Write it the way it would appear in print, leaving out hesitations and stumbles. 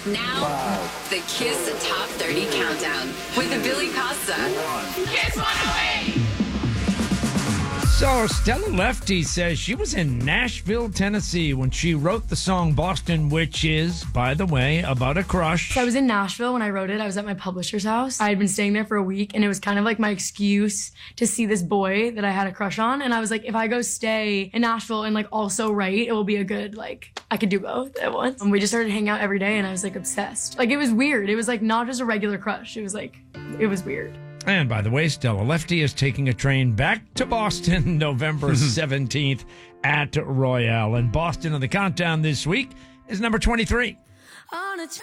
Now, the Kiss Top 30 Countdown with the Billy Costa. Kiss 108! So Stella Lefty says she was in Nashville, Tennessee when she wrote the song Boston, which is, by the way, about a crush. So I was in Nashville when I wrote it. I was at my publisher's house. I had been staying there for a week, and it was kind of like my excuse to see this boy that I had a crush on. And I was like, if I go stay in Nashville and like also write, it will be a good, like, I could do both at once. And we just started hanging out every day, and I was like obsessed. Like, it was weird. It was like not just a regular crush. It was weird. And by the way, Stella Lefty is taking a train back to Boston November 17th at Royale. And Boston on the countdown this week is number 23. On a